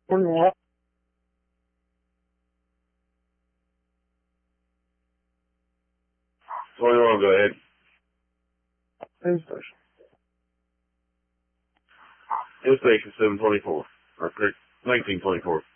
21. Go ahead. Same station. Station 724. Or 1924.